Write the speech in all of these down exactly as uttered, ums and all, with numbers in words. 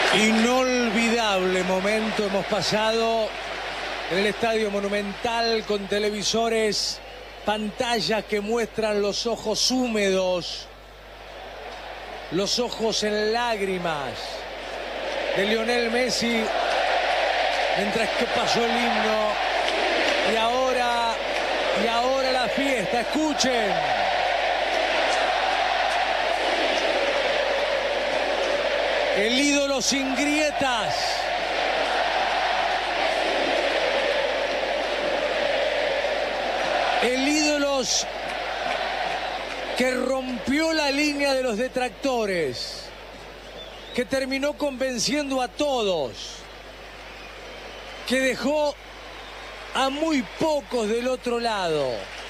Inolvidable momento hemos pasado en el Estadio Monumental con televisores, pantallas que muestran los ojos húmedos, los ojos en lágrimas de Lionel Messi mientras que pasó el himno. Y ahora, y ahora la fiesta, escuchen. El ídolo sin grietas. El ídolo que rompió la línea de los detractores, que terminó convenciendo a todos, que dejó a muy pocos del otro lado,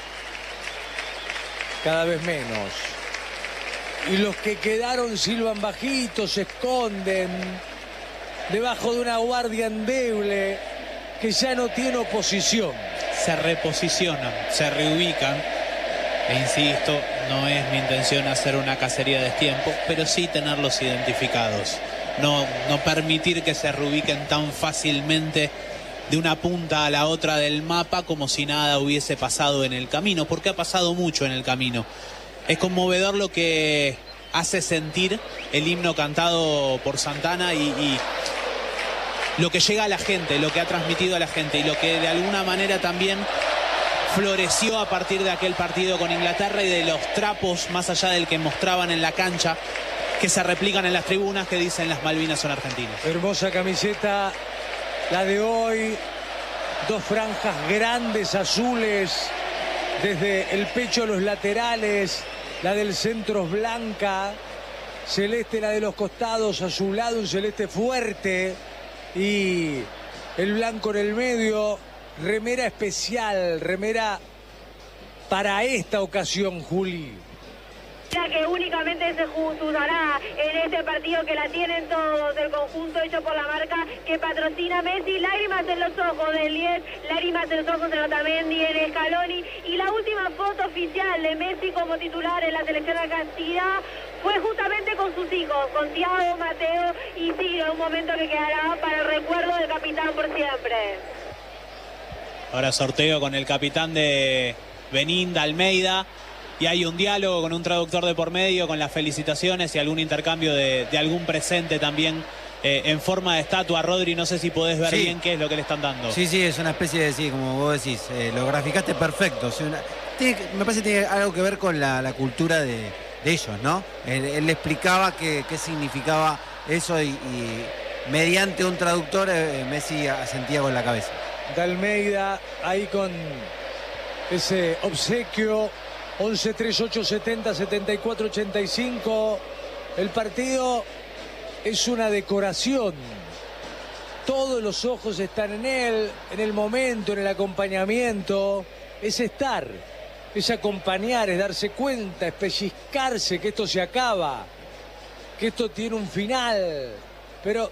cada vez menos. Y los que quedaron silban bajito, se esconden debajo de una guardia endeble que ya no tiene oposición. Se reposicionan, se reubican. E insisto, no es mi intención hacer una cacería de tiempo, pero sí tenerlos identificados. No, no permitir que se reubiquen tan fácilmente de una punta a la otra del mapa como si nada hubiese pasado en el camino, porque ha pasado mucho en el camino. Es conmovedor lo que hace sentir el himno cantado por Santana y, y lo que llega a la gente, lo que ha transmitido a la gente y lo que de alguna manera también floreció a partir de aquel partido con Inglaterra y de los trapos más allá del que mostraban en la cancha que se replican en las tribunas que dicen las Malvinas son argentinas. Hermosa camiseta la de hoy, dos franjas grandes azules desde el pecho a los laterales, la del centro es blanca, celeste la de los costados, azulado, un celeste fuerte y el blanco en el medio. Remera especial, remera para esta ocasión, Juli. Que únicamente se usará en este partido, que la tienen todos, el conjunto hecho por la marca que patrocina Messi. Lágrimas en los ojos de Lies, lágrimas en los ojos de Otamendi, en Scaloni, y la última foto oficial de Messi como titular en la selección argentina fue justamente con sus hijos, con Thiago, Mateo y Ciro, un momento que quedará para el recuerdo del capitán por siempre. Ahora sorteo con el capitán de Benín, de Almeida. Y hay un diálogo con un traductor de por medio, con las felicitaciones y algún intercambio de, de algún presente también eh, en forma de estatua. Rodri, no sé si podés ver sí. bien qué es lo que le están dando. Sí, sí, es una especie de, sí, como vos decís, eh, lo graficaste perfecto. O sea, una, tiene, me parece que tiene algo que ver con la, la cultura de, de ellos, ¿no? Él, él le explicaba qué, qué significaba eso y, y mediante un traductor eh, Messi asentía con la cabeza. De Almeida, ahí con ese obsequio. once, treinta y ocho, setenta, setenta y cuatro, ochenta y cinco. El partido es una decoración. Todos los ojos están en él, en el momento, en el acompañamiento. Es estar, es acompañar, es darse cuenta, es pellizcarse que esto se acaba, que esto tiene un final. Pero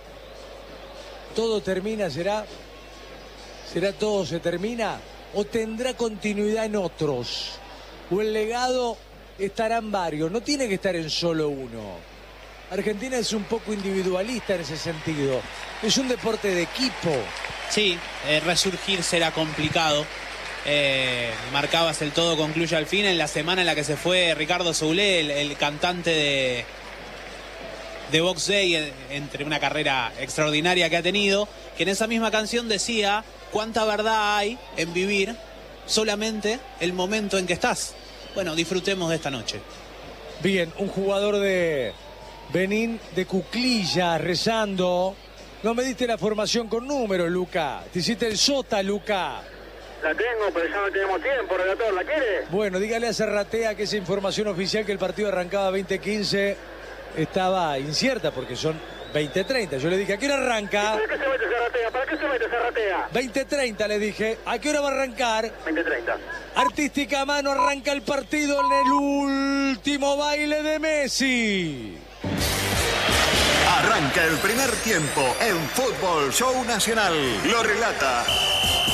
todo termina, ¿será? ¿Será todo se termina? ¿O tendrá continuidad en otros? ¿O el legado estará en varios? No tiene que estar en solo uno. Argentina es un poco individualista en ese sentido. Es un deporte de equipo. Sí, eh, resurgir será complicado. Eh, marcabas el todo concluye al fin. En la semana en la que se fue Ricardo Soulé, el, el cantante de, de Box Day, entre una carrera extraordinaria que ha tenido, que en esa misma canción decía cuánta verdad hay en vivir solamente el momento en que estás. Bueno, disfrutemos de esta noche. Bien, un jugador de Benín, de cuclillas, rezando. No me diste la formación con números, Luca. Te hiciste el sota, Luca. La tengo, pero ya no tenemos tiempo, relator. ¿La quiere? Bueno, dígale a Serratea que esa información oficial que el partido arrancaba veinte quince estaba incierta porque son veinte treinta. Yo le dije, ¿a qué hora arranca? ¿Para qué se mete Serratea? ¿Para qué se mete Serratea? veinte treinta le dije. ¿A qué hora va a arrancar? veinte treinta. Artística mano, arranca el partido en el último baile de Messi. Arranca el primer tiempo en Fútbol Show Nacional. Lo relata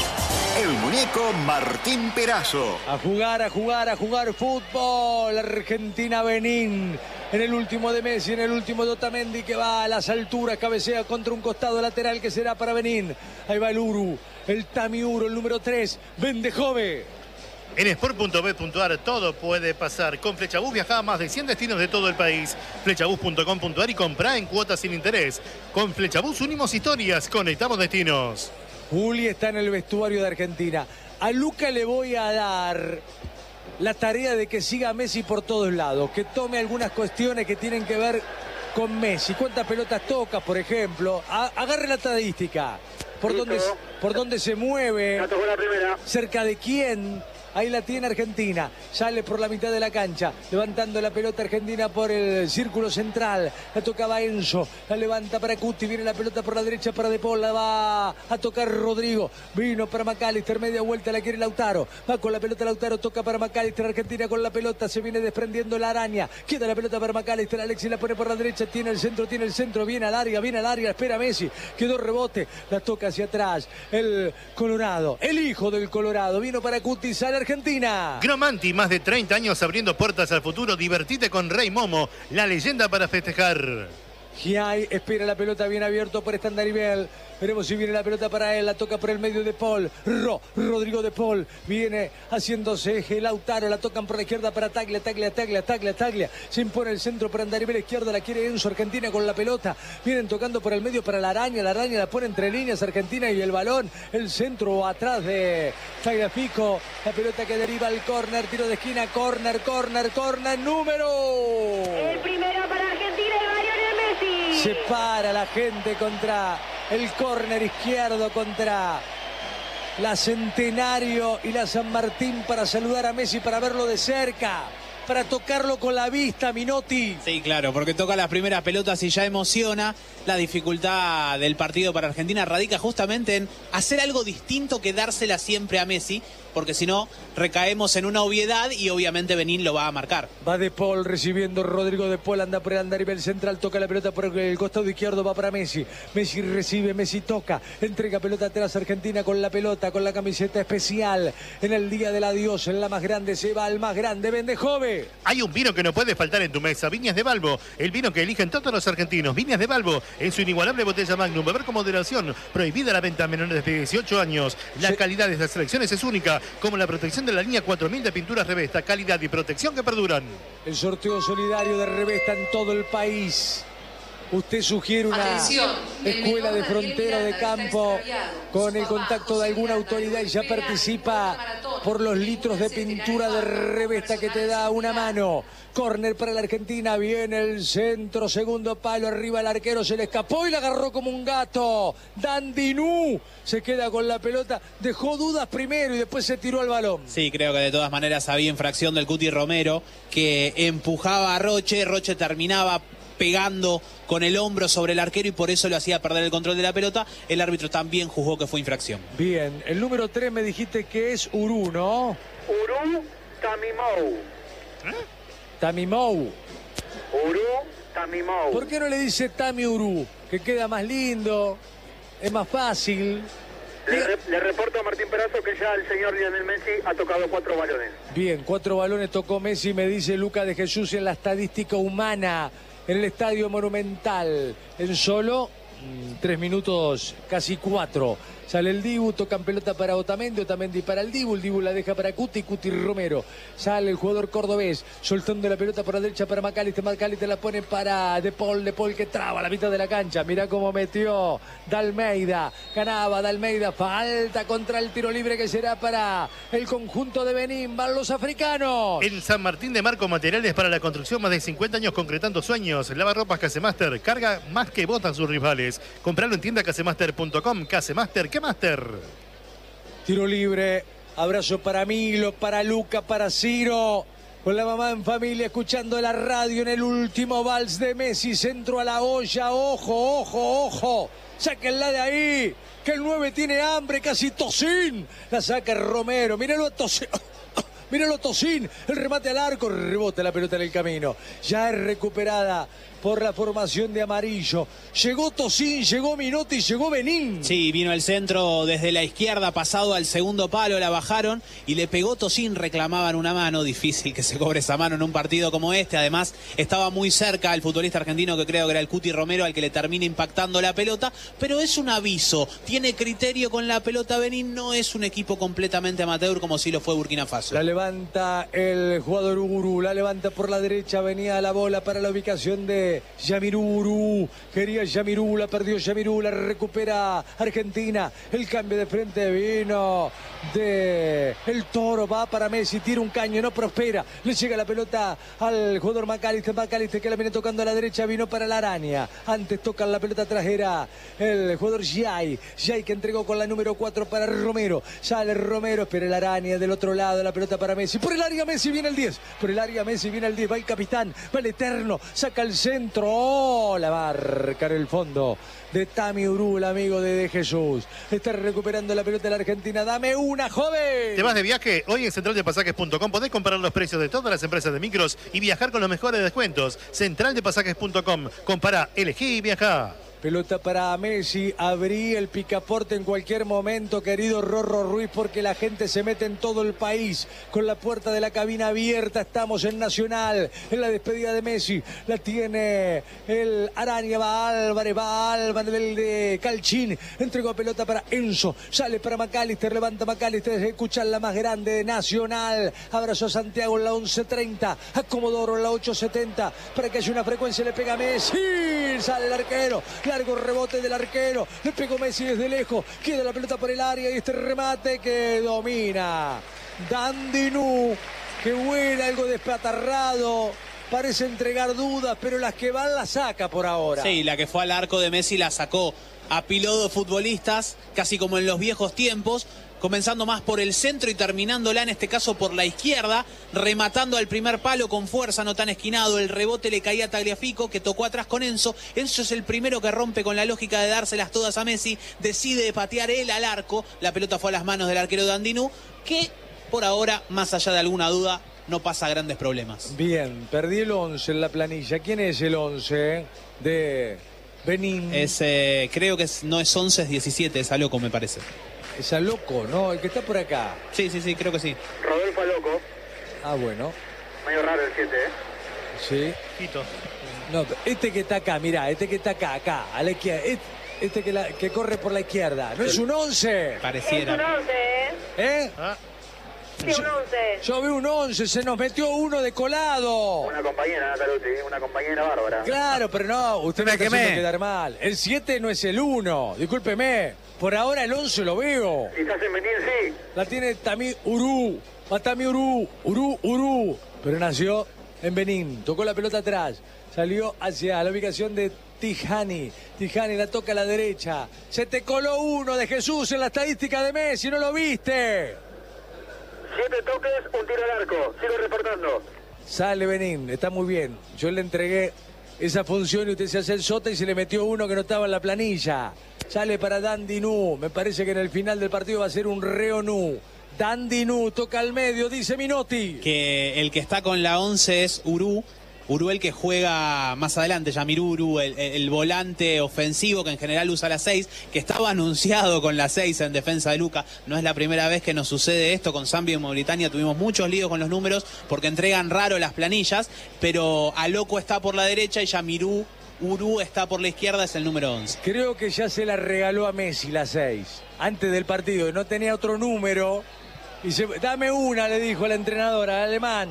el muñeco Martín Perazo. A jugar, a jugar, a jugar fútbol. Argentina-Benín. En el último de Messi, en el último de Otamendi, que va a las alturas, cabecea contra un costado lateral que será para Benín. Ahí va el Uru, el Tami Uru, el número tres, Bendejove. En sport punto bet punto ar todo puede pasar. Con Flechabús viaja a más de cien destinos de todo el país. Flechabús punto com punto ar y compra en cuotas sin interés. Con Flechabús unimos historias, conectamos destinos. Juli está en el vestuario de Argentina. A Luca le voy a dar la tarea de que siga a Messi por todos lados, que tome algunas cuestiones que tienen que ver con Messi. ¿Cuántas pelotas toca, por ejemplo? A, agarre la estadística. ¿Por dónde, por dónde se mueve? Ya tocó la primera. ¿Cerca de quién? Ahí la tiene Argentina, sale por la mitad de la cancha, levantando la pelota Argentina por el círculo central, la tocaba Enzo, la levanta para Cuti, viene la pelota por la derecha para De Paul, la va a tocar Rodrigo, vino para McAllister, media vuelta la quiere Lautaro, va con la pelota Lautaro, toca para McAllister, Argentina con la pelota, se viene desprendiendo la araña, queda la pelota para McAllister, Alexis la pone por la derecha, tiene el centro, tiene el centro, viene al área, viene al área, espera Messi, quedó rebote, la toca hacia atrás, el Colorado, el hijo del Colorado, vino para Cuti, sale Argentina. Gromanti, más de treinta años abriendo puertas al futuro. Divertite con Rey Momo, la leyenda para festejar. Giai espera la pelota bien abierto por Standaribel. Veremos si viene la pelota para él. La toca por el medio de Paul. Ro, Rodrigo de Paul. Viene haciéndose eje. Lautaro. La tocan por la izquierda para Taglia. Taglia, Taglia, Taglia, Taglia. Se impone el centro para Standaribel. Izquierda la quiere Enzo. Argentina con la pelota. Vienen tocando por el medio para la araña. La araña la pone entre líneas. Argentina y el balón. El centro atrás de Tagliafico. La pelota que deriva al córner. Tiro de esquina. Córner, córner, córner. Número. El primero para Argentina y Lionel Messi. Se para la gente contra el córner izquierdo, contra la Centenario y la San Martín, para saludar a Messi, para verlo de cerca, para tocarlo con la vista, Minotti. Sí, claro, porque toca las primeras pelotas y ya emociona. La dificultad del partido para Argentina radica justamente en hacer algo distinto que dársela siempre a Messi, porque si no recaemos en una obviedad y obviamente Benín lo va a marcar. Va De Paul recibiendo, Rodrigo De Paul anda por el andarivel central, toca la pelota por el costado izquierdo, va para Messi. Messi recibe, Messi toca, entrega pelota atrás, Argentina con la pelota, con la camiseta especial. En el día del adiós, en la más grande, se va el más grande, Bendejove. Hay un vino que no puede faltar en tu mesa, Viñas de Balbo, el vino que eligen todos los argentinos. Viñas de Balbo, en su inigualable botella Magnum, beber con moderación, prohibida la venta a menores de dieciocho años. La sí. calidad de estas selecciones es única, como la protección de la línea cuatro mil de pinturas Revesta, calidad y protección que perduran. El sorteo solidario de Revesta en todo el país. Usted sugiere una Atención, escuela de frontera de campo con el contacto de alguna autoridad y ya participa por los litros de pintura de Revesta que te da una mano. Córner para la Argentina, viene el centro, segundo palo, arriba el arquero, se le escapó y la agarró como un gato. Dandinú se queda con la pelota, dejó dudas primero y después se tiró al balón. Sí, creo que de todas maneras había infracción del Cuti Romero, que empujaba a Roche, Roche terminaba pegando con el hombro sobre el arquero y por eso lo hacía perder el control de la pelota. El árbitro también juzgó que fue infracción. Bien, el número tres me dijiste que es Uru, ¿no? Uru Tamimou. ¿Eh? Tamimou. Uru Tamimou. ¿Por qué no le dice Tami Uru? Que queda más lindo, es más fácil. Le, re, le reporto a Martín Perazo que ya el señor Lionel Messi ha tocado cuatro balones. Bien, cuatro balones tocó Messi, me dice Luca de Jesús en la estadística humana. En el Estadio Monumental, en solo mmm, tres minutos, casi cuatro. Sale el Dibu, tocan pelota para Otamendi, Otamendi para el Dibu, el Dibu la deja para Cuti, Cuti Romero. Sale el jugador cordobés, soltando la pelota por la derecha para McAllister, McAllister la pone para De Paul, De Paul que traba la mitad de la cancha. Mirá cómo metió Dalmeida, ganaba Dalmeida, falta contra el tiro libre que será para el conjunto de Benín, van los africanos. En San Martín de Marco, materiales para la construcción, más de cincuenta años concretando sueños. Lavarropas Casemaster, carga más que botan sus rivales. Compralo en tienda casemaster punto com, Casemaster, ¿qué Master? Tiro libre, abrazo para Milo, para Luca, para Ciro, con la mamá en familia escuchando la radio en el último vals de Messi, centro a la olla, ojo, ojo, ojo, sáquenla de ahí, que el nueve tiene hambre, casi Tocín, la saca Romero, míralo a Tocín. Míralo Tocín, el remate al arco, rebota la pelota en el camino. Ya es recuperada por la formación de amarillo. Llegó Tocín, llegó Minotti, llegó Benín. Sí, vino el centro desde la izquierda, pasado al segundo palo, la bajaron y le pegó Tocín, reclamaban una mano. Difícil que se cobre esa mano en un partido como este. Además, estaba muy cerca el futbolista argentino, que creo que era el Cuti Romero, al que le termina impactando la pelota. Pero es un aviso, tiene criterio con la pelota Benín, no es un equipo completamente amateur como si lo fue Burkina Faso. La levanta el jugador Uru, la levanta por la derecha, venía la bola para la ubicación de Yamiruru. Quería Yamirú, la perdió Yamirú, la recupera Argentina. El cambio de frente vino de el Toro, va para Messi, tira un caño, no prospera. Le llega la pelota al jugador Macalister, Macalister que la viene tocando a la derecha, vino para la araña. Antes toca la pelota trasera el jugador Giai, Giai que entregó con la número cuatro para Romero. Sale Romero, espera la araña del otro lado, la pelota para Messi. Por el área Messi viene el diez, por el área Messi viene el diez, va el capitán, va el eterno, saca el centro, oh, la marca en el fondo de Tami Uru, el amigo de De Jesús. Está recuperando la pelota de la Argentina. Dame una, joven. ¿Te vas de viaje? Hoy en central de pasajes punto com podés comparar los precios de todas las empresas de micros y viajar con los mejores descuentos. central de pasajes punto com. Compará, elegí y viajá. Pelota para Messi, abrí el picaporte en cualquier momento, querido Rorro Ruiz, porque la gente se mete en todo el país con la puerta de la cabina abierta. Estamos en Nacional, en la despedida de Messi. La tiene el Araña, va Álvarez, va Álvarez del de Calchín. Entregó pelota para Enzo, sale para Macalister, levanta Macalister, escucha la más grande de Nacional. Abrazo a Santiago en la once treinta, a Comodoro en la ocho setenta, para que haya una frecuencia, le pega Messi, sale el arquero. Largo rebote del arquero, le pegó Messi desde lejos, queda la pelota por el área y este remate que domina Dandinú, que vuela algo despatarrado, parece entregar dudas, pero las que van las saca por ahora. Sí, la que fue al arco de Messi la sacó, apiló de futbolistas, casi como en los viejos tiempos, comenzando más por el centro y terminándola en este caso por la izquierda, rematando al primer palo con fuerza, no tan esquinado. El rebote le caía a Tagliafico, que tocó atrás con Enzo. Enzo es el primero que rompe con la lógica de dárselas todas a Messi, decide patear él al arco. La pelota fue a las manos del arquero Dandinú, que por ahora, más allá de alguna duda, no pasa grandes problemas. Bien, perdí el once en la planilla. ¿Quién es el once de Benín? Es, eh, creo que es, no es once, es diecisiete, es Aloco, me parece. Es a Loco, ¿no? El que está por acá. Sí, sí, sí, creo que sí. Rodolfo Loco. Ah, bueno. Medio raro el siete, ¿eh? Sí. Quito. No, este que está acá, mirá, este que está acá, acá, a la izquierda. Este, este que, la, que corre por la izquierda. ¿No es un once? Es un Pareciera. once, ¿eh? ¿Eh? Ah, Sí, un once. Yo vi un once, se nos metió uno de colado. Una compañera, Nataluti, una compañera bárbara. Claro, pero no, usted me Me está quemé. haciendo quedar mal. El siete no es el uno, discúlpeme. Por ahora el once lo veo. Si estás en Benín, sí. La tiene Tami Uru. Va Tami Uru. Uru, Uru. Pero nació en Benín. Tocó la pelota atrás. Salió hacia la ubicación de Tijani. Tijani la toca a la derecha. Se te coló uno de Jesús en la estadística de Messi. ¿No lo viste? Siete toques, un tiro al arco. Sigo reportando. Sale Benín. Está muy bien. Yo le entregué esa función y usted se hace el sota y se le metió uno que no estaba en la planilla. Sale para Dandinú. Me parece que en el final del partido va a ser un Reonú. Dandinú toca al medio, dice Minotti. Que el que está con la once es Uru. Uru el que juega más adelante, Yamiruru, el, el, el volante ofensivo que en general usa la seis, que estaba anunciado con la seis en defensa de Luca. No es la primera vez que nos sucede esto. Con Zambia y Mauritania tuvimos muchos líos con los números porque entregan raro las planillas, pero Aloco está por la derecha y Yamirú, Uru está por la izquierda, es el número once. Creo que ya se la regaló a Messi la seis. Antes del partido, no tenía otro número. Y se, dame una, le dijo el entrenador al alemán.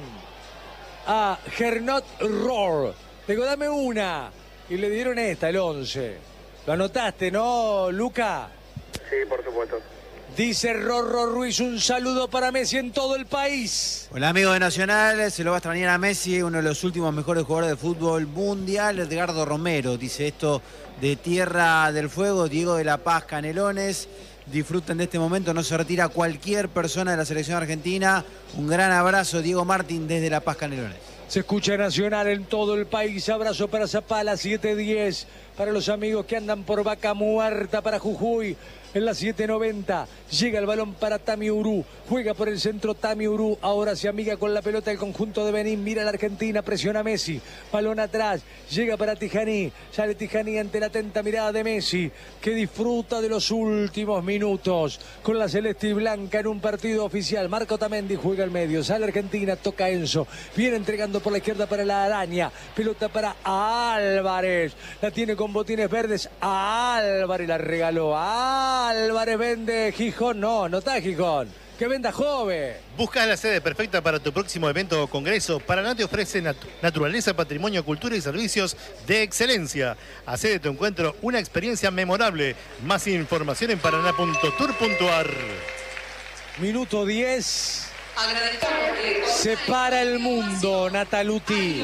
A Gernot Rohr. Le digo, dame una. Y le dieron esta, el once. ¿Lo anotaste, no, Luca? Sí, por supuesto. Dice Rorro Ruiz, un saludo para Messi en todo el país. Hola, amigo de Nacional, se lo va a extrañar a Messi, uno de los últimos mejores jugadores de fútbol mundial, Edgardo Romero. Dice esto de Tierra del Fuego, Diego de la Paz, Canelones. Disfruten de este momento, no se retira cualquier persona de la selección argentina. Un gran abrazo, Diego Martín, desde La Paz, Canelones. Se escucha Nacional en todo el país. Abrazo para Zapala, siete diez. Para los amigos que andan por Vaca Muerta, para Jujuy. En la siete noventa llega el balón para Tami Urú. Juega por el centro Tami Urú. Ahora se amiga con la pelota el conjunto de Benín. Mira la Argentina, presiona Messi. Balón atrás. Llega para Tijani. Sale Tijani ante la atenta mirada de Messi, que disfruta de los últimos minutos con la celeste y blanca en un partido oficial. Marco Otamendi juega al medio. Sale Argentina, toca Enzo. Viene entregando por la izquierda para la araña. Pelota para Álvarez. La tiene con botines verdes. Álvarez la regaló. Álvarez vende Gijón. No, no está Gijón. Que venda Jove. Buscas la sede perfecta para tu próximo evento o congreso. Paraná te ofrece nat naturaleza, patrimonio, cultura y servicios de excelencia. Hacé de tu encuentro una experiencia memorable. Más información en paraná punto tour punto ar. Minuto diez. Se para el mundo, Nataluti.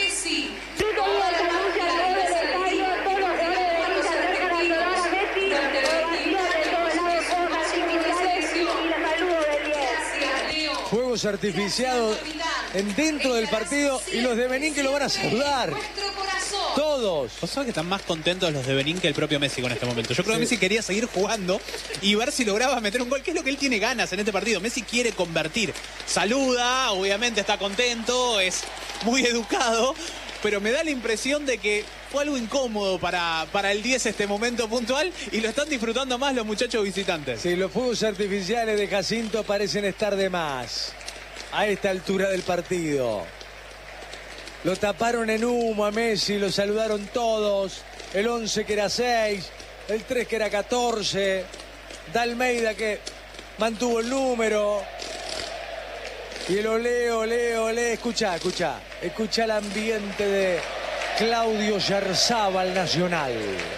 Fuegos artificiados en dentro del partido y los de Benín que lo van a saludar. Todos. ¿Vos sabés que están más contentos los de Benín que el propio Messi con este momento? Yo creo sí. que Messi quería seguir jugando y ver si lograba meter un gol, que es lo que él tiene ganas en este partido. Messi quiere convertir. Saluda, obviamente está contento, es muy educado, pero me da la impresión de que fue algo incómodo para, para el diez este momento puntual y lo están disfrutando más los muchachos visitantes. Sí, los fuegos artificiales de Jacinto parecen estar de más a esta altura del partido. Lo taparon en humo a Messi, lo saludaron todos. El once que era seis, el tres que era catorce. Da Almeida que mantuvo el número. Y el olé, olé, olé. Escuchá, escuchá. Escuchá el ambiente de Claudio Yarzábal Nacional.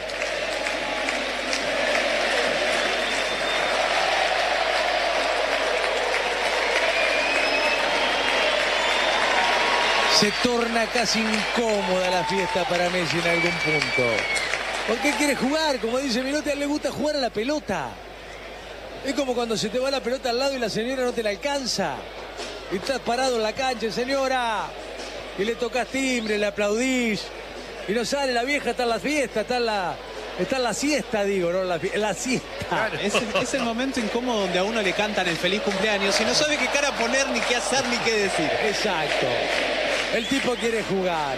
Se torna casi incómoda la fiesta para Messi en algún punto. ¿Por qué quiere jugar? Como dice Milotti, a él le gusta jugar a la pelota. Es como cuando se te va la pelota al lado y la señora no te la alcanza. Y estás parado en la cancha, señora, y le tocas timbre, le aplaudís. Y no sale la vieja, está en la fiesta, está en la, está en la siesta, digo, ¿no? La, la siesta. Claro, es, es el momento incómodo donde a uno le cantan el feliz cumpleaños y no sabe qué cara poner, ni qué hacer, ni qué decir. Exacto. El tipo quiere jugar.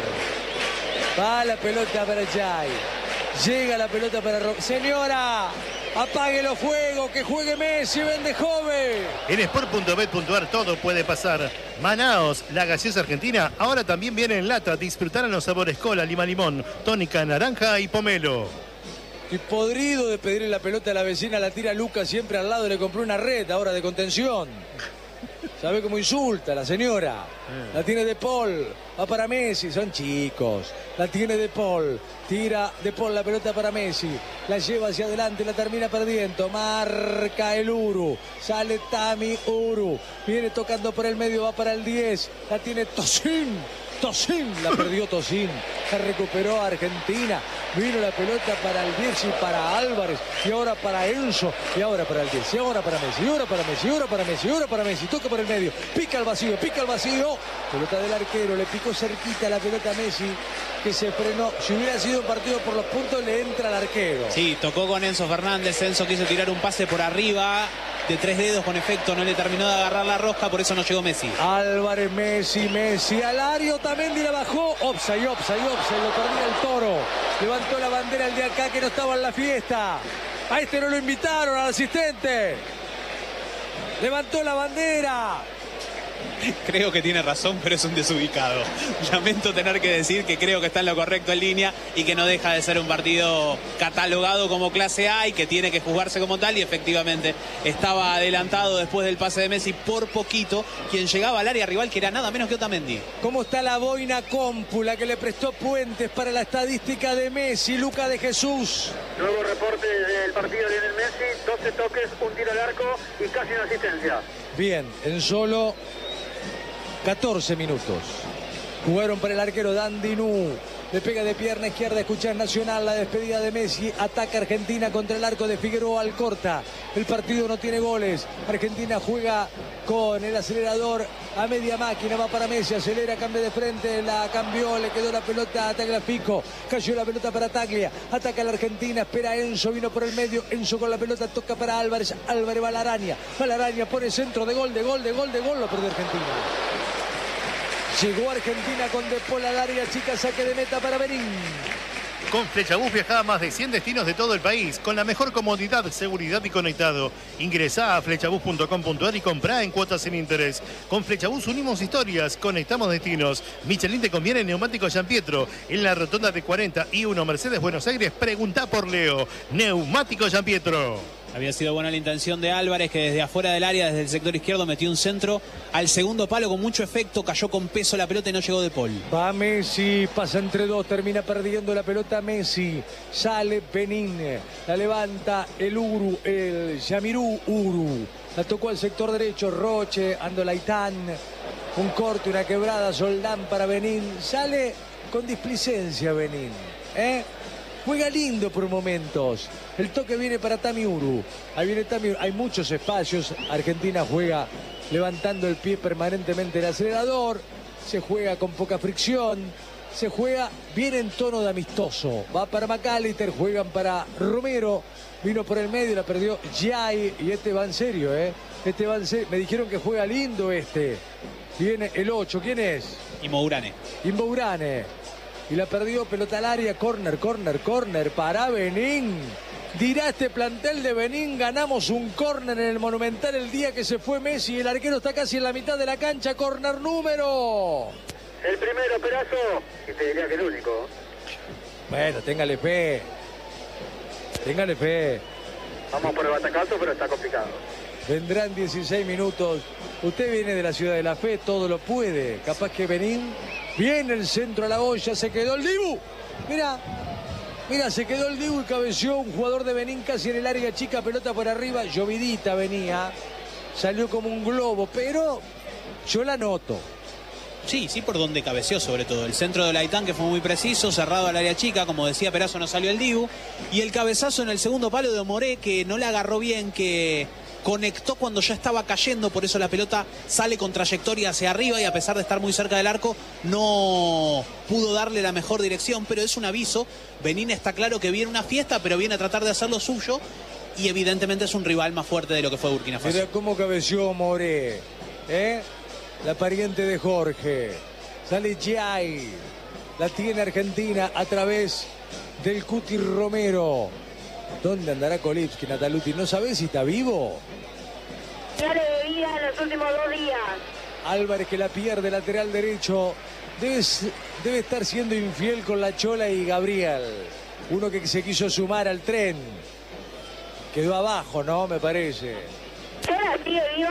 Va la pelota para Jai. Llega la pelota para Ro... Señora, apague los fuegos, que juegue Messi, vende joven. En sport punto bet punto ar todo puede pasar. Manaos, la gaseosa argentina, ahora también viene en lata. Disfrutar los sabores cola, lima limón, tónica, naranja y pomelo. Y podrido de pedirle la pelota a la vecina, la tira Lucas siempre al lado, le compró una red ahora de contención. ¿Sabe cómo insulta la señora? La tiene De Paul, va para Messi, son chicos. La tiene De Paul, tira De Paul la pelota para Messi. La lleva hacia adelante, la termina perdiendo. Marca el Uru, sale Tami Urú. Viene tocando por el medio, va para el diez. La tiene Tosin. Tosin, la perdió Tosin, la recuperó Argentina, vino la pelota para el diez y para Álvarez, y ahora para Enzo, y ahora para el diez, y ahora para Messi, y ahora para Messi, y ahora para Messi, y ahora para Messi, toca por el medio, pica al vacío, pica al vacío, pelota del arquero, le picó cerquita la pelota a Messi, que se frenó. Si hubiera sido un partido por los puntos, le entra al arquero. Sí, tocó con Enzo Fernández, Enzo quiso tirar un pase por arriba, de tres dedos con efecto, no le terminó de agarrar la rosca, por eso no llegó Messi. Álvarez, Messi, Messi, al área, Otamendi la bajó, offside, offside, offside, lo perdía el Toro, levantó la bandera el de acá que no estaba en la fiesta, a este no lo invitaron, al asistente, levantó la bandera. Creo que tiene razón, pero es un desubicado. Lamento tener que decir que creo que está en lo correcto en línea y que no deja de ser un partido catalogado como clase A y que tiene que jugarse como tal, y efectivamente estaba adelantado después del pase de Messi por poquito quien llegaba al área rival, que era nada menos que Otamendi. ¿Cómo está la boina cómpula que le prestó Puentes para la estadística de Messi? Luca de Jesús. Nuevo reporte del partido de Lionel Messi, doce toques, un tiro al arco y casi una asistencia. Bien, en solo catorce minutos. Jugaron para el arquero Dandinú. Le pega de pierna izquierda, escuchar Nacional, la despedida de Messi. Ataca Argentina contra el arco de Figueroa Alcorta. El partido no tiene goles. Argentina juega con el acelerador a media máquina, va para Messi, acelera, cambia de frente, la cambió, le quedó la pelota a Tagliafico, cayó la pelota para Taglia, ataca a la Argentina, espera Enzo, vino por el medio, Enzo con la pelota, toca para Álvarez, Álvarez va a la araña, va a la araña, pone centro de gol, de gol, de gol, de gol, lo perdió Argentina. Llegó Argentina con De Paul al área chica, saque de meta para Benín. Con Flechabús viajá a más de cien destinos de todo el país, con la mejor comodidad, seguridad y conectado. Ingresá a flechabús punto com punto ar y comprá en cuotas sin interés. Con Flechabús unimos historias, conectamos destinos. Michelin te conviene Neumático San Pietro. En la rotonda de cuarenta y uno Mercedes Buenos Aires, preguntá por Leo. Neumático San Pietro. Había sido buena la intención de Álvarez, que desde afuera del área, desde el sector izquierdo, metió un centro al segundo palo con mucho efecto, cayó con peso la pelota y no llegó De Paul. Va Messi, pasa entre dos, termina perdiendo la pelota Messi, sale Benín, la levanta el Uru, el Yamirú Uru, la tocó al sector derecho, Roche, Andolaitán, un corte, una quebrada, Soldán para Benín, sale con displicencia Benín, ¿eh? Juega lindo por momentos. El toque viene para Tami Uru. Ahí viene Tami Uru. Hay muchos espacios. Argentina juega levantando el pie permanentemente el acelerador. Se juega con poca fricción. Se juega bien en tono de amistoso. Va para McAllister. Juegan para Romero. Vino por el medio. La perdió Jai. Y este va en serio, ¿eh? Este va en serio. Me dijeron que juega lindo este. Viene el ocho. ¿Quién es? Inmourane. Inmourane. Y la perdió, pelota al área, córner, córner, córner para Benín. Dirá este plantel de Benín, ganamos un córner en el Monumental el día que se fue Messi. El arquero está casi en la mitad de la cancha, córner número. El primero, Perazo. Y te diría que el único. Bueno, téngale fe. Téngale fe. Vamos por el batacazo, pero está complicado. Vendrán dieciséis minutos. Usted viene de la ciudad de la fe, todo lo puede. Capaz que Benín... Viene el centro a la olla, se quedó el Dibu. Mira, mira, se quedó el Dibu y cabeció un jugador de Benín casi en el área chica, pelota por arriba. Llovidita venía, salió como un globo, pero yo la noto. Sí, sí, por donde cabeció sobre todo. El centro de Laitán, que fue muy preciso, cerrado al área chica, como decía Perazo, no salió el Dibu. Y el cabezazo en el segundo palo de Moré, que no la agarró bien, que... conectó cuando ya estaba cayendo, por eso la pelota sale con trayectoria hacia arriba y a pesar de estar muy cerca del arco no pudo darle la mejor dirección, pero es un aviso. Benín está claro que viene una fiesta, pero viene a tratar de hacer lo suyo y evidentemente es un rival más fuerte de lo que fue Burkina Faso. Mira cómo cabeció Moré, ¿eh? La pariente de Jorge. Sale Jai, la tiene Argentina a través del Cuti Romero. ¿Dónde andará Kolipski, Nataluti? ¿No sabés si está vivo? Ya le bebía en los últimos dos días. Álvarez que la pierde, lateral derecho. Debe, debe estar siendo infiel con la Chola y Gabriel. Uno que se quiso sumar al tren. Quedó abajo, ¿no? Me parece. ¿Chola sigue viva?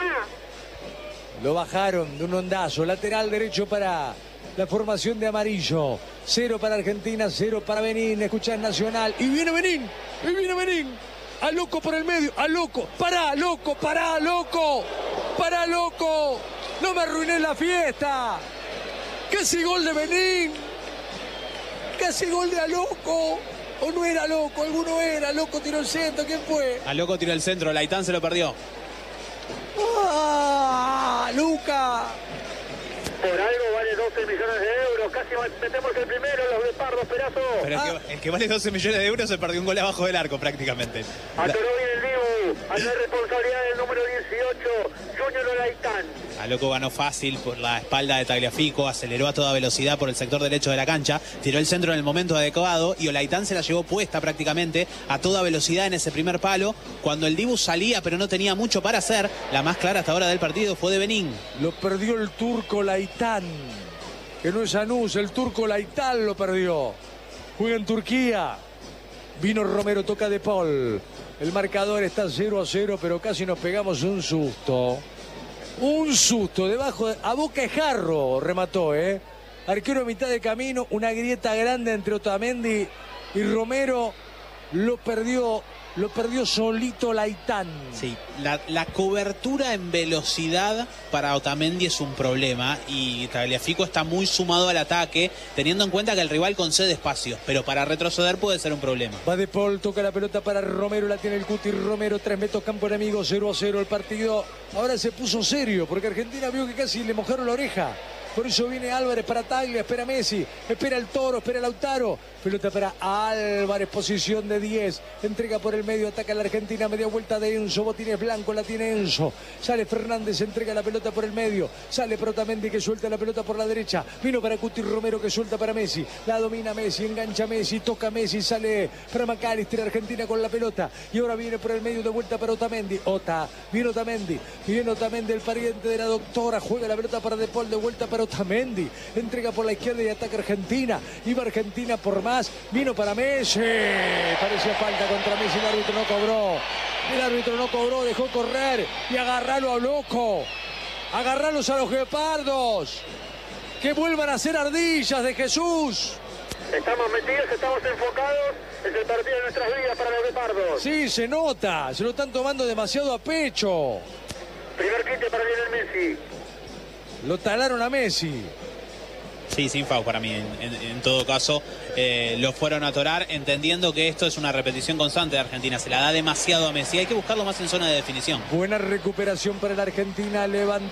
Lo bajaron de un ondazo. Lateral derecho para la formación de amarillo. Cero para Argentina, cero para Benín. Escuchás Nacional. Y viene Benín. Y viene Benín. A loco por el medio. A loco. Pará, loco. Pará, loco. Pará, loco. No me arruiné la fiesta. Casi gol de Benín. Casi gol de a loco. O no era loco. Alguno era. Loco tiró el centro. ¿Quién fue? A loco tiró el centro. Laitán se lo perdió. ¡Ah! ¡Luca! Por algo vale doce millones de euros. Casi metemos el primero, los de Pardo, Perazo. Pero Ah. el, que, el que vale doce millones de euros se perdió un gol abajo del arco prácticamente. Atoró bien el Dibu. Al no responsabilidad del número dieciocho, Junior Olaitán. A loco ganó fácil por la espalda de Tagliafico, aceleró a toda velocidad por el sector derecho de la cancha, tiró el centro en el momento adecuado y Olaitán se la llevó puesta prácticamente a toda velocidad en ese primer palo. Cuando el Dibu salía pero no tenía mucho para hacer, la más clara hasta ahora del partido fue de Benín. Lo perdió el turco Laitán, que no es Anús, el turco Laitán lo perdió. Juega en Turquía. Vino Romero, toca De Paul. El marcador está cero a cero, pero casi nos pegamos un susto. Un susto, debajo, de, a boca de jarro remató, ¿eh? Arquero a mitad de camino, una grieta grande entre Otamendi y Romero. lo perdió, lo perdió solito Laitán. Sí, la, la cobertura en velocidad para Otamendi es un problema y Tagliafico está muy sumado al ataque, teniendo en cuenta que el rival concede espacios, pero para retroceder puede ser un problema. Va De Paul, toca la pelota para Romero, la tiene el Cuti Romero, tres metros campo enemigo, cero a cero el partido. Ahora se puso serio porque Argentina vio que casi le mojaron la oreja. Por eso viene Álvarez para Taglia, espera Messi, espera el Toro, espera Lautaro. Pelota para Álvarez, posición de diez. Entrega por el medio, ataca la Argentina, media vuelta de Enzo. Botines blanco, la tiene Enzo. Sale Fernández, entrega la pelota por el medio. Sale Protamendi que suelta la pelota por la derecha. Vino para Cuti Romero que suelta para Messi. La domina Messi, engancha Messi, toca Messi, sale para McAllister, Argentina con la pelota. Y ahora viene por el medio de vuelta para Otamendi. Ota, viene Otamendi, viene Otamendi, el pariente de la doctora. Juega la pelota para De Paul, de vuelta para Otamendi, entrega por la izquierda y ataca Argentina. Iba Argentina por más, vino para Messi, parecía falta contra Messi, el árbitro no cobró, el árbitro no cobró, dejó correr y agarrarlo a loco, agarrarlos a los guepardos, que vuelvan a ser ardillas de Jesús. Estamos metidos, estamos enfocados, es el partido de nuestras vidas para los guepardos. Sí, se nota, se lo están tomando demasiado a pecho. Primer quite para Lionel Messi. Lo talaron a Messi. Sí, sin foul para mí. En, en, en todo caso, eh, lo fueron a atorar, entendiendo que esto es una repetición constante de Argentina. Se la da demasiado a Messi. Hay que buscarlo más en zona de definición. Buena recuperación para la Argentina.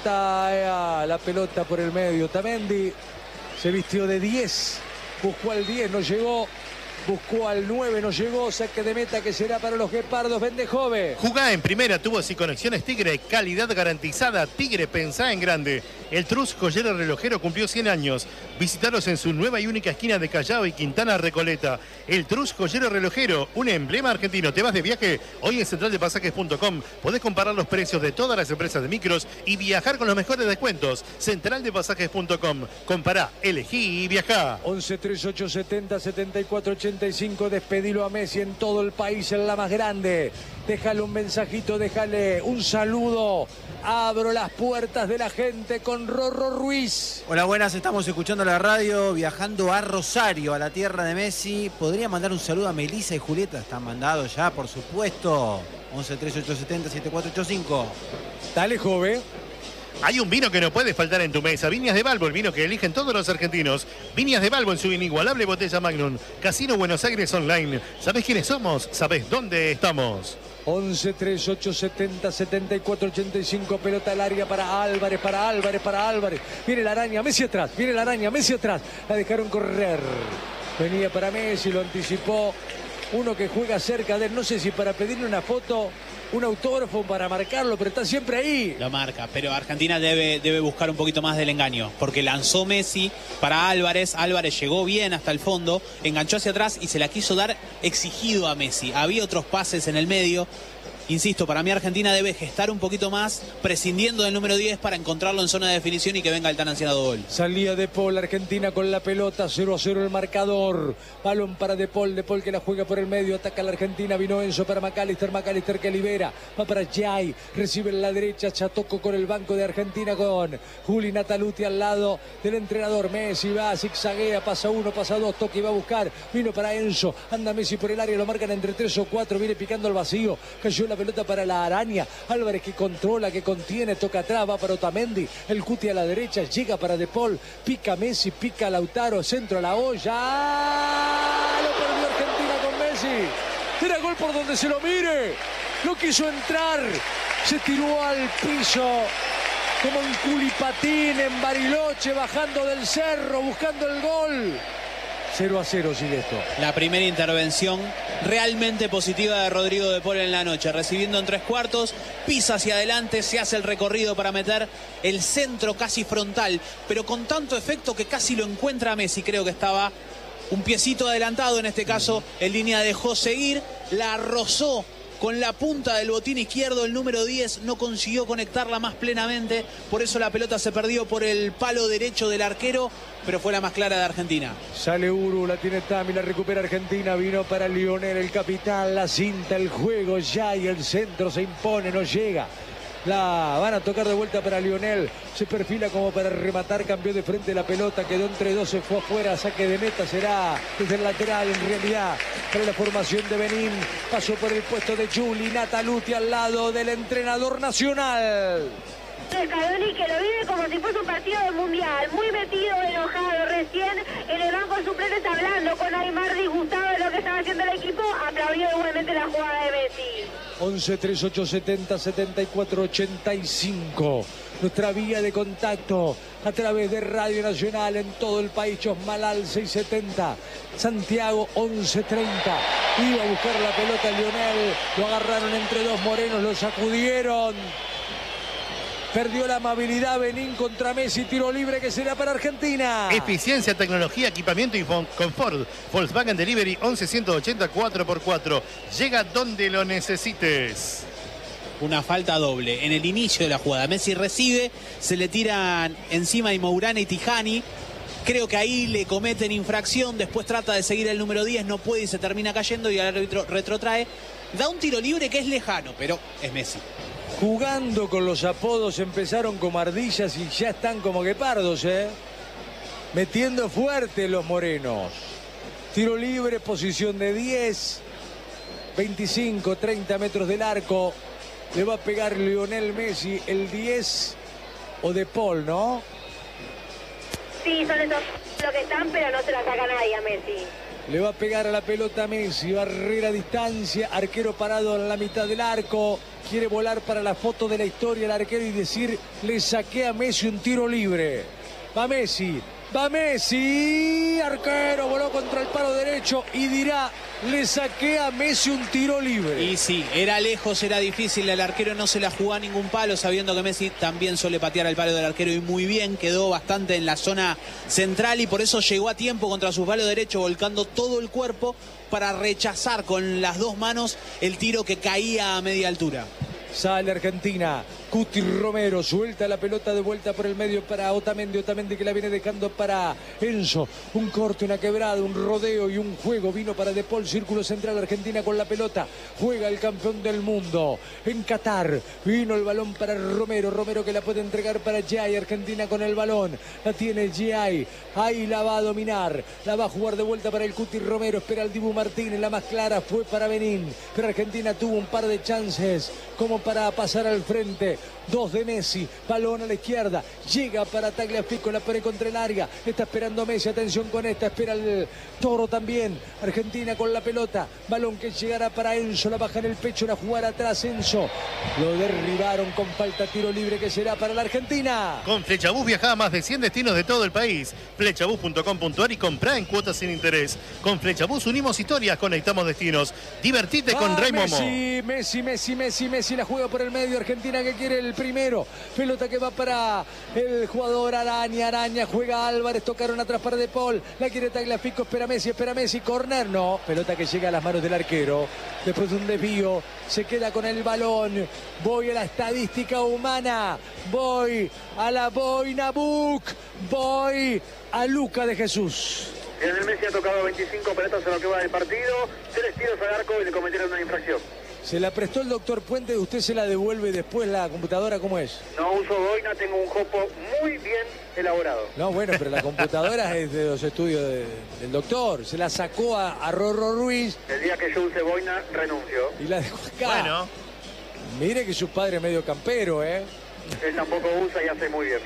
Levanta la pelota por el medio. Otamendi se vistió de diez. Buscó al diez, no llegó. Buscó al nueve, no llegó. Saque de meta que será para los guepardos. Vende joven. Jugá en primera, tubos y conexiones Tigre. Calidad garantizada. Tigre, pensá en grande. El Trus Joyero Relojero cumplió cien años. Visitaros en su nueva y única esquina de Callao y Quintana Recoleta. El Trus Joyero Relojero, un emblema argentino. ¿Te vas de viaje? Hoy en central de pasajes punto com podés comparar los precios de todas las empresas de micros y viajar con los mejores descuentos. central de pasajes punto com. Compará, elegí y viajá. once, treinta y ocho, setenta, setenta y cuatro, ochenta y cinco. Despedilo a Messi en todo el país, en la más grande. Déjale un mensajito, déjale un saludo. Abro las puertas de la gente con Rorro Ruiz. Hola, buenas, estamos escuchando la radio, viajando a Rosario, a la tierra de Messi. ¿Podría mandar un saludo a Melissa y Julieta? Están mandados ya, por supuesto. once, treinta y ocho, setenta, setenta y cuatro ochenta y cinco. Dale, joven. Hay un vino que no puede faltar en tu mesa. Viñas de Balbo, el vino que eligen todos los argentinos. Viñas de Balbo en su inigualable botella Magnum. Casino Buenos Aires Online. ¿Sabés quiénes somos? ¿Sabés dónde estamos? once, treinta y ocho, setenta, setenta y cuatro, ochenta y cinco. Pelota al área para Álvarez, para Álvarez, para Álvarez. Viene la araña, Messi atrás. Viene la araña, Messi atrás. La dejaron correr. Venía para Messi, lo anticipó. Uno que juega cerca de él. No sé si para pedirle una foto, un autógrafo, para marcarlo, pero está siempre ahí. Lo marca, pero Argentina debe, debe buscar un poquito más del engaño, porque lanzó Messi para Álvarez. Álvarez llegó bien hasta el fondo, enganchó hacia atrás y se la quiso dar exigido a Messi. Había otros pases en el medio. Insisto, para mí Argentina debe gestar un poquito más, prescindiendo del número diez para encontrarlo en zona de definición y que venga el tan ansiado gol. Salía De Paul, Argentina con la pelota, cero a cero el marcador. Balón para De Paul, De Paul que la juega por el medio, ataca a la Argentina, vino Enzo para McAllister, McAllister que libera, va para Jay, recibe en la derecha, Chatoco con el banco de Argentina con Juli Nataluti al lado del entrenador. Messi va, zigzaguea, pasa uno, pasa dos, toque y va a buscar, vino para Enzo, anda Messi por el área, lo marcan entre tres o cuatro, viene picando al vacío, cayó la pelota para la araña. Álvarez que controla, que contiene, toca atrás, va para Otamendi. El Cuti a la derecha, llega para De Paul. Pica Messi, pica Lautaro, centro a la olla. ¡Ah! Lo perdió Argentina con Messi. Era gol por donde se lo mire. No quiso entrar. Se tiró al piso como un culipatín en Bariloche, bajando del cerro, buscando el gol. cero a cero sigue esto. La primera intervención realmente positiva de Rodrigo De Paul en la noche, recibiendo en tres cuartos, pisa hacia adelante, se hace el recorrido para meter el centro casi frontal, pero con tanto efecto que casi lo encuentra Messi. Creo que estaba un piecito adelantado, en este caso en línea dejó seguir, la rozó con la punta del botín izquierdo, el número diez no consiguió conectarla más plenamente, por eso la pelota se perdió por el palo derecho del arquero, pero fue la más clara de Argentina. Sale Uru, la tiene Tami, la recupera Argentina, vino para Lionel, el capitán, la cinta, el juego ya y el centro se impone, no llega. La van a tocar de vuelta para Lionel. Se perfila como para rematar. Cambió de frente la pelota. Quedó entre dos. Se fue afuera. Saque de meta será desde el lateral. En realidad, para la formación de Benín. Pasó por el puesto de Juli Nataluti al lado del entrenador nacional. Scaloni, que lo vive como si fuese un partido del mundial, muy metido, enojado, recién en el banco de suplentes hablando con Aymar, disgustado de lo que estaba haciendo el equipo, aplaudió igualmente la jugada de Messi. once treinta y ocho setenta setenta y cuatro ochenta y cinco. Nuestra vía de contacto a través de Radio Nacional en todo el país. Chosmalal seiscientos setenta. Santiago once treinta. Iba a buscar la pelota Lionel. Lo agarraron entre dos morenos, lo sacudieron. Perdió la amabilidad Benín contra Messi. Tiro libre que será para Argentina. Eficiencia, tecnología, equipamiento y confort. Volkswagen Delivery once ciento ochenta cuatro por cuatro. Llega donde lo necesites. Una falta doble en el inicio de la jugada. Messi recibe, se le tiran encima y Mourane y Tijani. Creo que ahí le cometen infracción. Después trata de seguir el número diez, no puede y se termina cayendo y el árbitro retrotrae. Da un tiro libre que es lejano, pero es Messi. Jugando con los apodos, empezaron como ardillas y ya están como guepardos, ¿eh? Metiendo fuerte los morenos. Tiro libre, posición de diez. veinticinco, treinta metros del arco. Le va a pegar Lionel Messi, el diez o De Paul, ¿no? Sí, son esos los que están, pero no se la saca nadie a Messi. Le va a pegar a la pelota Messi, barrera a distancia, arquero parado en la mitad del arco. Quiere volar para la foto de la historia el arquero y decir, le saqué a Messi un tiro libre. Va Messi, va Messi, arquero, voló contra el palo derecho y dirá, le saqué a Messi un tiro libre. Y sí, era lejos, era difícil, el arquero no se la jugó a ningún palo, sabiendo que Messi también suele patear al palo del arquero y muy bien, quedó bastante en la zona central y por eso llegó a tiempo contra su palo derecho, volcando todo el cuerpo para rechazar con las dos manos el tiro que caía a media altura. Sale Argentina, Cuti Romero suelta la pelota de vuelta por el medio para Otamendi, Otamendi que la viene dejando para Enzo, un corte, una quebrada, un rodeo y un juego, vino para De Paul, círculo central, Argentina con la pelota, juega el campeón del mundo en Qatar, vino el balón para Romero, Romero que la puede entregar para Jai, Argentina con el balón, la tiene Jai, ahí la va a dominar, la va a jugar de vuelta para el Cuti Romero, espera el Dibu Martínez, la más clara fue para Benín, pero Argentina tuvo un par de chances como para pasar al frente. Dos de Messi, balón a la izquierda, llega para Tagliafico, la pone contra el área, está esperando Messi, atención con esta, espera el Toro también, Argentina con la pelota, balón que llegará para Enzo, la baja en el pecho, la jugar atrás Enzo, lo derribaron con falta, tiro libre que será para la Argentina. Con Flechabús viaja a más de cien destinos de todo el país, flechabús punto com punto ar y comprá en cuotas sin interés. Con Flechabús unimos historias, conectamos destinos, divertite con Rey Momo. Messi, Messi, Messi, Messi, Messi, la juega por el medio, Argentina que quiere el primero, pelota que va para el jugador Araña, Araña, juega Álvarez, tocaron atrás para De Paul, la quiere Tagliafico, espera Messi, espera Messi, corner, no, pelota que llega a las manos del arquero, después de un desvío, se queda con el balón, voy a la estadística humana, voy a la boina Buc, voy a Luca de Jesús. Lionel Messi ha tocado veinticinco pelotas en lo que va del partido, tres tiros al arco y le cometieron una infracción. Se la prestó el doctor Puente, usted se la devuelve después la computadora, ¿cómo es? No uso boina, tengo un jopo muy bien elaborado. No, bueno, pero la computadora es de los estudios de, del doctor. Se la sacó a, a Rorro Ruiz. El día que yo use boina, renuncio. Y la dejó acá. Bueno. Mire que su padre es medio campero, ¿eh? Él tampoco usa y hace muy bien.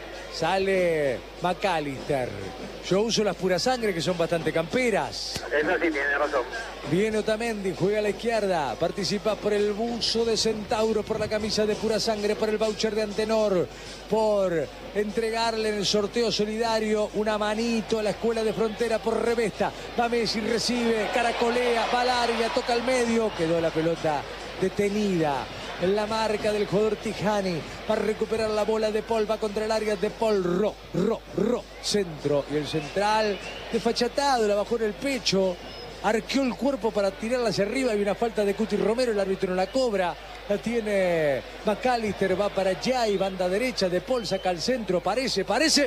Sale McAllister. Yo uso las puras sangre que son bastante camperas. Eso sí, tiene razón. Viene Otamendi, juega a la izquierda. Participa por el buzo de Centauro, por la camisa de pura sangre, por el voucher de Antenor, por entregarle en el sorteo solidario una manito a la escuela de frontera por Revesta. Va Messi, recibe, caracolea, va al área, toca al medio. Quedó la pelota detenida en la marca del jugador Tijani para recuperar la bola. De Paul va contra el área, De Paul, ro, ro, ro, centro, y el central desfachatado, la bajó en el pecho, arqueó el cuerpo para tirarla hacia arriba, y una falta de Cuti Romero, el árbitro no la cobra, la tiene McAllister, va para Jai, banda derecha, De Paul saca al centro, parece, parece,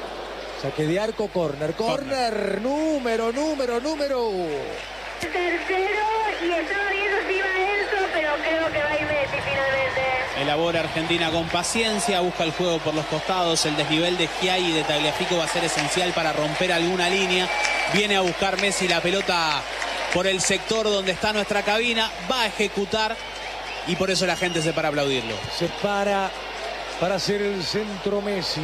saque de arco, córner, córner, número, número, número. Tercero, y estaba viendo si iba Enzo, pero creo que va a ir Messi finalmente. El elabora Argentina con paciencia, busca el juego por los costados. El desnivel de Schiai y de Tagliafico va a ser esencial para romper alguna línea. Viene a buscar Messi la pelota por el sector donde está nuestra cabina. Va a ejecutar y por eso la gente se para a aplaudirlo. Se para para hacer el centro Messi.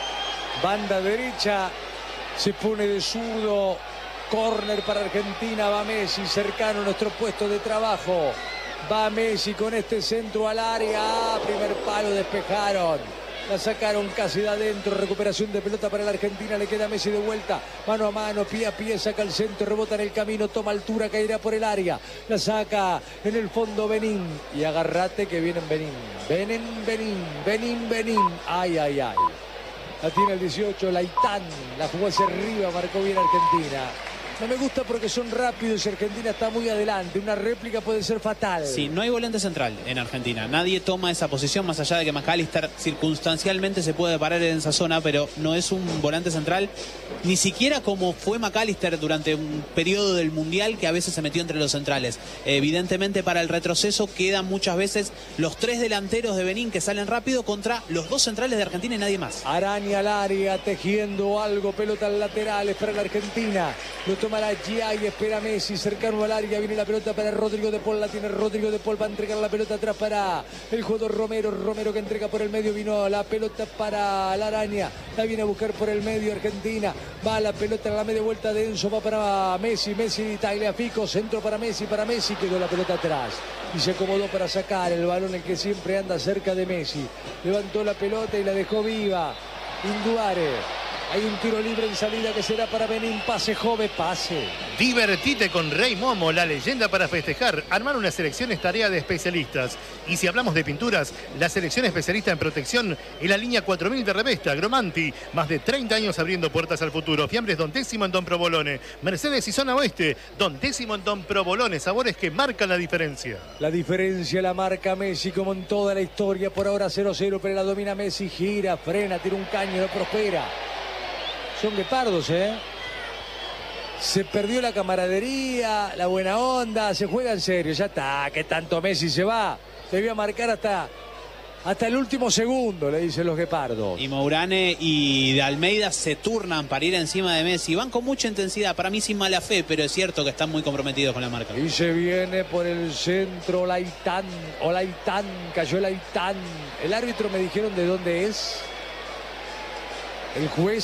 Banda derecha, se pone de zurdo. Córner para Argentina, va Messi, cercano a nuestro puesto de trabajo. Va Messi con este centro al área. Ah, primer palo, despejaron. La sacaron casi de adentro. Recuperación de pelota para la Argentina. Le queda Messi de vuelta. Mano a mano, pie a pie, saca el centro, rebota en el camino, toma altura, caerá por el área. La saca en el fondo Benín. Y agarrate que vienen Benín. Benín, Benín, Benín, Benín. Ay, ay, ay. La tiene el dieciocho, Laitán. La jugó hacia arriba, marcó bien Argentina. No me gusta porque son rápidos y Argentina está muy adelante. Una réplica puede ser fatal. Sí, no hay volante central en Argentina. Nadie toma esa posición, más allá de que McAllister circunstancialmente se puede parar en esa zona, pero no es un volante central, ni siquiera como fue McAllister durante un periodo del Mundial, que a veces se metió entre los centrales. Evidentemente, para el retroceso quedan muchas veces los tres delanteros de Benín que salen rápido contra los dos centrales de Argentina y nadie más. Araña al área, tejiendo algo, pelota al lateral, para la Argentina. Lo toma la Schiai, espera Messi, cercano al área, viene la pelota para Rodrigo de Paul, la tiene Rodrigo de Paul, va a entregar la pelota atrás para el jugador Romero, Romero que entrega por el medio, vino la pelota para la Araña, la viene a buscar por el medio Argentina, va la pelota en la media vuelta de Enzo, va para Messi, Messi, Tagliafico, centro para Messi, para Messi, quedó la pelota atrás y se acomodó para sacar el balón, el que siempre anda cerca de Messi, levantó la pelota y la dejó viva, Induare. Hay un tiro libre en salida que será para Benín. Pase, joven, pase. Divertite con Rey Momo, la leyenda para festejar. Armar una selección es tarea de especialistas. Y si hablamos de pinturas, la selección especialista en protección es la línea cuatro mil de Revesta, Gromanti. Más de treinta años abriendo puertas al futuro. Fiambres Don Décimo en Don Provolone. Mercedes y Zona Oeste. Don Décimo en Don Provolone. Sabores que marcan la diferencia. La diferencia la marca Messi como en toda la historia. Por ahora cero cero, pero la domina Messi. Gira, frena, tira un caño, no prospera. Son guepardos, ¿eh? Se perdió la camaradería, la buena onda, se juega en serio. Ya está, que tanto Messi se va. Debió marcar hasta, hasta el último segundo, le dicen los guepardos. Y Mourane y de Almeida se turnan para ir encima de Messi. Van con mucha intensidad, para mí sin mala fe, pero es cierto que están muy comprometidos con la marca. Y se viene por el centro Laitán, o Laitán, cayó Laitán. El árbitro me dijeron de dónde es. El juez